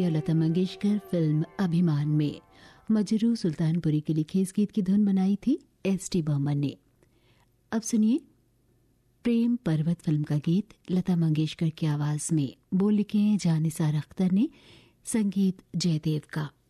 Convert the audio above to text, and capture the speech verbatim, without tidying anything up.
Lata Mangeshkar film अभिमान में मजरू सुल्तानपुरी के लिखे इस गीत की धुन बनाई थी एस टी बर्मन ने। अब सुनिए प्रेम पर्वत फिल्म का गीत लता मंगेशकर की आवाज में। बोल लिखे हैं जानिसार अख्तर ने, संगीत जयदेव का।